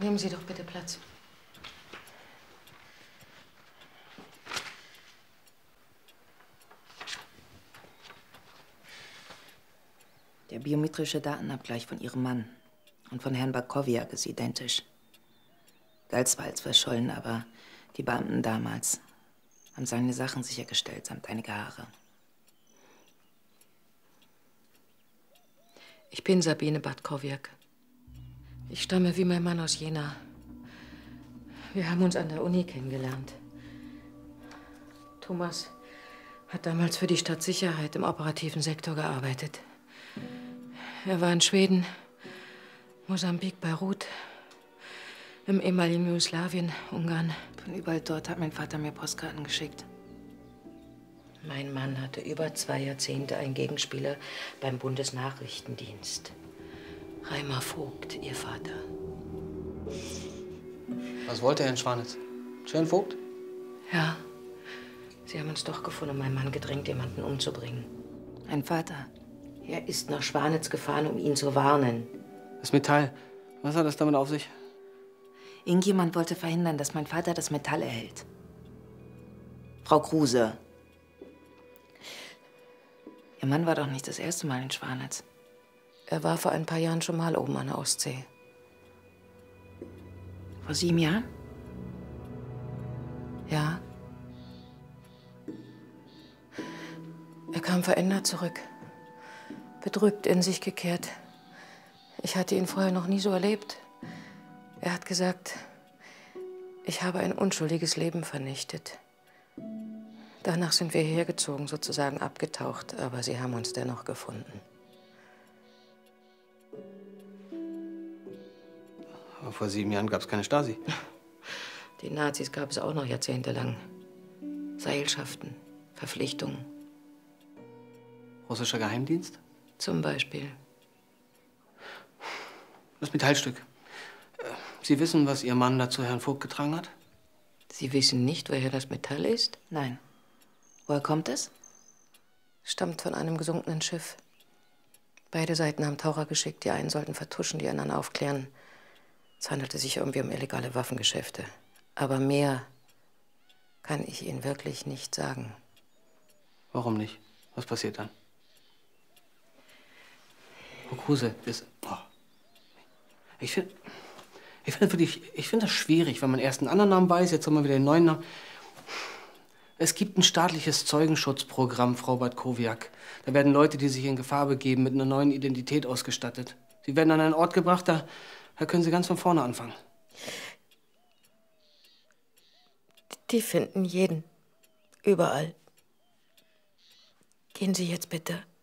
Nehmen Sie doch bitte Platz. Der biometrische Datenabgleich von Ihrem Mann und von Herrn Bartkowiak ist identisch. Galt zwar als verschollen, aber die Beamten damals haben seine Sachen sichergestellt, samt einige Haare. Ich bin Sabine Bartkowiak. Ich stamme wie mein Mann aus Jena. Wir haben uns an der Uni kennengelernt. Thomas hat damals für die Stadtsicherheit im operativen Sektor gearbeitet. Er war in Schweden, Mosambik, Beirut, im ehemaligen Jugoslawien, Ungarn. Von überall dort hat mein Vater mir Postkarten geschickt. Mein Mann hatte über 2 Jahrzehnte einen Gegenspieler beim Bundesnachrichtendienst. Reimer Vogt, Ihr Vater. Was wollte er in Schwanitz? Schön Vogt? Ja. Sie haben uns doch gefunden und mein Mann gedrängt, jemanden umzubringen. Mein Vater? Er ist nach Schwanitz gefahren, um ihn zu warnen. Das Metall. Was hat das damit auf sich? Irgendjemand wollte verhindern, dass mein Vater das Metall erhält. Frau Kruse. Ihr Mann war doch nicht das erste Mal in Schwanitz. Er war vor ein paar Jahren schon mal oben an der Ostsee. Vor 7 Jahren? Ja. Er kam verändert zurück. Betrübt, in sich gekehrt. Ich hatte ihn vorher noch nie so erlebt. Er hat gesagt, ich habe ein unschuldiges Leben vernichtet. Danach sind wir hierher gezogen, sozusagen abgetaucht, aber sie haben uns dennoch gefunden. Aber vor 7 Jahren gab es keine Stasi. Die Nazis gab es auch noch jahrzehntelang. Seilschaften, Verpflichtungen. Russischer Geheimdienst? Zum Beispiel. Das Metallstück. Sie wissen, was Ihr Mann da zu Herrn Vogt getragen hat? Sie wissen nicht, woher das Metall ist? Nein. Woher kommt es? Stammt von einem gesunkenen Schiff. Beide Seiten haben Taucher geschickt. Die einen sollten vertuschen, die anderen aufklären. Es handelte sich irgendwie um illegale Waffengeschäfte. Aber mehr kann ich Ihnen wirklich nicht sagen. Warum nicht? Was passiert dann? Frau Kruse, das... Oh. Ich finde das schwierig, wenn man erst einen anderen Namen weiß, jetzt haben wir wieder den neuen Namen. Es gibt ein staatliches Zeugenschutzprogramm, Frau Bartkowiak. Da werden Leute, die sich in Gefahr begeben, mit einer neuen Identität ausgestattet. Sie werden an einen Ort gebracht, da können Sie ganz von vorne anfangen. Die finden jeden. Überall. Gehen Sie jetzt bitte.